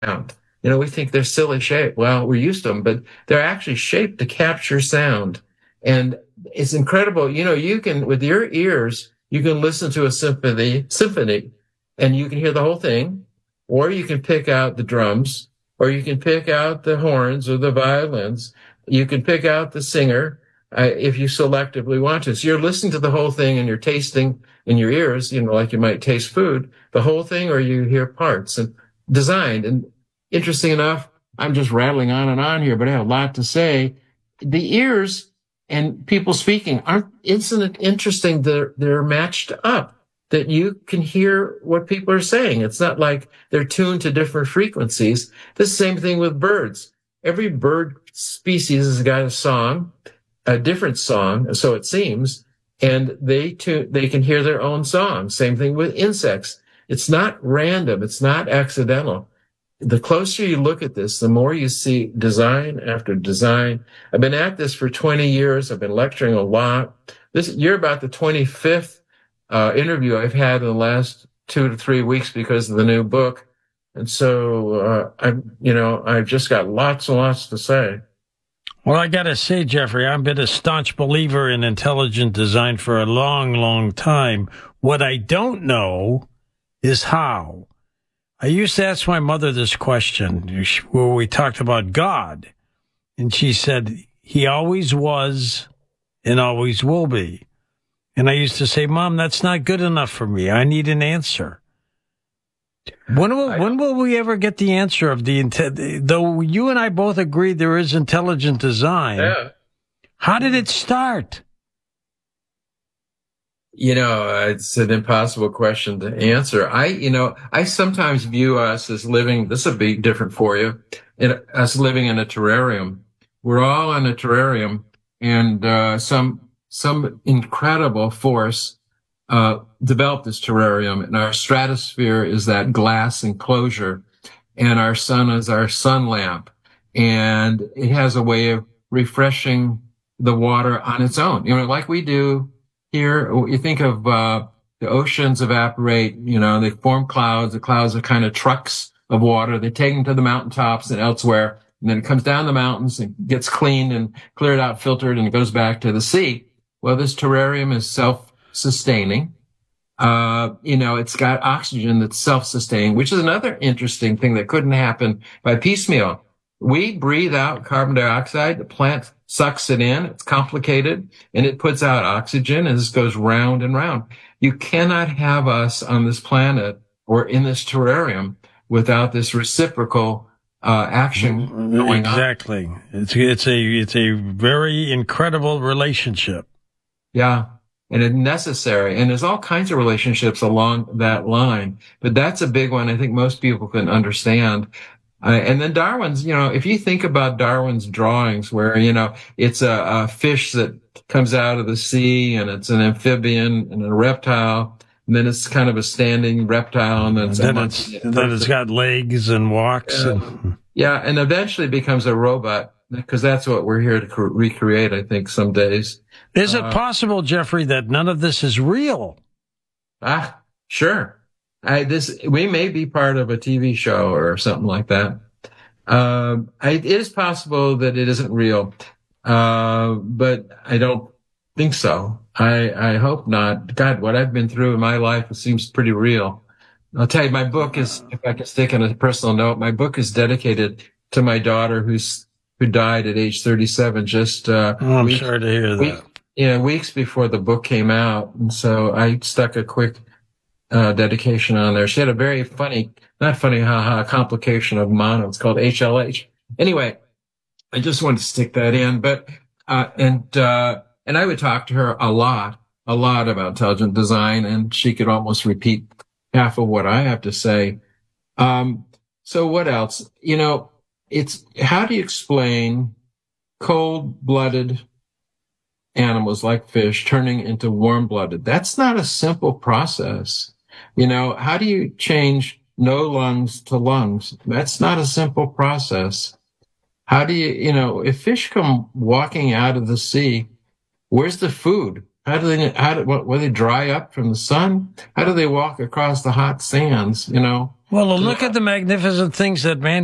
sound. We think they're silly shape. Well, we're used to them, but they're actually shaped to capture sound. And it's incredible. You can, with your ears, you can listen to a symphony, and you can hear the whole thing, or you can pick out the drums, or you can pick out the horns or the violins. You can pick out the singer, if you selectively want to. So you're listening to the whole thing and you're tasting in your ears, like you might taste food, the whole thing, or you hear parts and designed. And interesting enough, I'm just rattling on and on here, but I have a lot to say. The ears and people speaking isn't it interesting? They're matched up, that you can hear what people are saying. It's not like they're tuned to different frequencies. The same thing with birds. Every bird species has got a song, a different song, so it seems, and they can hear their own song. Same thing with insects. It's not random. It's not accidental. The closer you look at this, the more you see design after design. I've been at this for 20 years. I've been lecturing a lot. You're about the 25th interview I've had in the last 2 to 3 weeks because of the new book. And so, I've just got lots and lots to say. Well, I got to say, Jeffrey, I've been a staunch believer in intelligent design for a long, long time. What I don't know is how. I used to ask my mother this question where we talked about God, and she said, he always was and always will be. And I used to say, Mom, that's not good enough for me. I need an answer. When will we ever get the answer of though you and I both agree there is intelligent design, yeah. How did it start? It's an impossible question to answer. I sometimes view us as living, this will be different for you, us living in a terrarium. We're all in a terrarium, and some incredible force developed this terrarium, and our stratosphere is that glass enclosure, and our sun is our sun lamp, and it has a way of refreshing the water on its own, like we do here. You think of the oceans evaporate, they form clouds. The clouds are kind of trucks of water. They take them to the mountaintops and elsewhere, and then it comes down the mountains and gets cleaned and cleared out, filtered, and it goes back to the sea. Well, this terrarium is self-sustaining. It's got oxygen that's self-sustaining, which is another interesting thing that couldn't happen by piecemeal. We breathe out carbon dioxide. The plant sucks it in. It's complicated, and it puts out oxygen, and this goes round and round. You cannot have us on this planet or in this terrarium without this reciprocal action going on. Exactly. It's a very incredible relationship. Yeah. And it's necessary. And there's all kinds of relationships along that line. But that's a big one I think most people can understand. And then Darwin's, if you think about Darwin's drawings where, it's a fish that comes out of the sea, and it's an amphibian and a reptile, and then it's kind of a standing reptile, and then it's got legs and walks. Yeah, and eventually becomes a robot, because that's what we're here to recreate, I think, some days. Is it possible, Jeffrey, that none of this is real? Sure. We may be part of a TV show or something like that. It is possible that it isn't real, but I don't think so. I hope not. God, what I've been through in my life, it seems pretty real. I'll tell you, my book is, if I can stick on a personal note, my book is dedicated to my daughter who died at age 37. I'm sorry to hear that. Weeks before the book came out. And so I stuck a quick dedication on there. She had a very complication of mono. It's called HLH. Anyway, I just wanted to stick that in. But and I would talk to her a lot about intelligent design, and she could almost repeat half of what I have to say. So what else? It's how do you explain cold-blooded animals like fish turning into warm-blooded? That's not a simple process. How do you change no lungs to lungs? That's not a simple process. How do you, if fish come walking out of the sea, where's the food? Will they dry up from the sun? How do they walk across the hot sands? Well, look at the magnificent things that man